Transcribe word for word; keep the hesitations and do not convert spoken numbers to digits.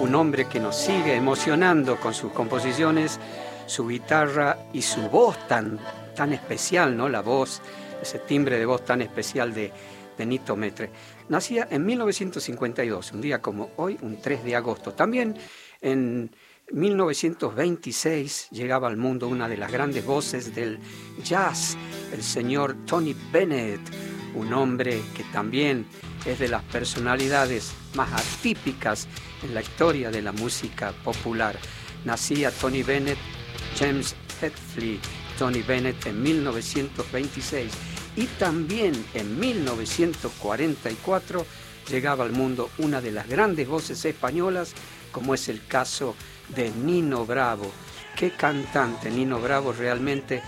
un hombre que nos sigue emocionando con sus composiciones, su guitarra y su voz tan, tan especial, ¿no? La voz, ese timbre de voz tan especial de, de Nito Mestre. Nacía en mil novecientos cincuenta y dos, un día como hoy, un tres de agosto. También en mil novecientos veintiséis llegaba al mundo una de las grandes voces del jazz, el señor Tony Bennett, un hombre que también es de las personalidades más atípicas en la historia de la música popular. Nacía Tony Bennett, James Hetfield, Tony Bennett en mil novecientos veintiséis, y también en mil novecientos cuarenta y cuatro llegaba al mundo una de las grandes voces españolas, como es el caso de Nino Bravo. Qué cantante, Nino Bravo, realmente